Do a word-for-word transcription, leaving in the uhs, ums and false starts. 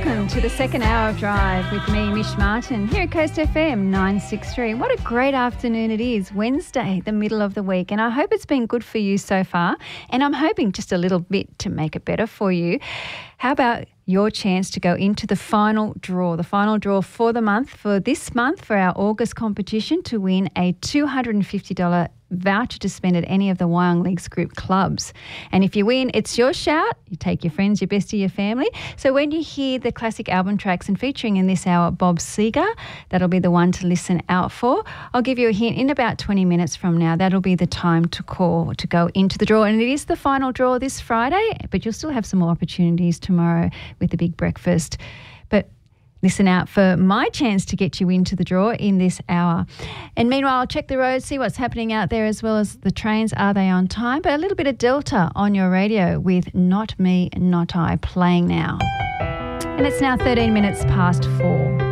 welcome to the second hour of Drive with me, Mish Martin, here at Coast F M nine sixty-three. What a great afternoon it is, Wednesday, the middle of the week, and I hope it's been good for you so far, and I'm hoping just a little bit to make it better for you. How about your chance to go into the final draw, the final draw for the month, for this month, for our August competition, to win a two hundred fifty dollars voucher to spend at any of the Wyong Leagues Group clubs. And if you win, it's your shout. You take your friends, your bestie, your family. So when you hear the classic album tracks, and featuring in this hour Bob Seger, that'll be the one to listen out for. I'll give you a hint in about twenty minutes from now. That'll be the time to call to go into the draw. And it is the final draw this Friday, but you'll still have some more opportunities tomorrow with the big breakfast. But listen out for my chance to get you into the draw in this hour. And meanwhile, I'll check the roads, see what's happening out there, as well as the trains. Are they on time? But a little bit of Delta on your radio with Not Me, Not I playing now. And it's now thirteen minutes past four.